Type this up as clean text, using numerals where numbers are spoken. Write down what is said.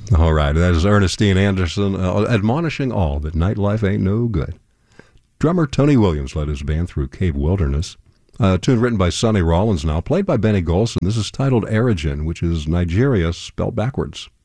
All right, that is Ernestine Anderson admonishing all that nightlife ain't no good. Drummer Tony Williams led his band through Cave Wilderness. A tune written by Sonny Rollins now, played by Benny Golson. This is titled Erigen, which is Nigeria spelled backwards.